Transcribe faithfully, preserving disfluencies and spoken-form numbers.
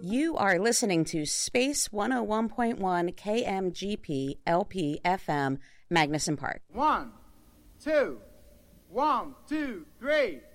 You are listening to Space one oh one point one K M G P L P F M, Magnuson Park. One, two, one, two, three.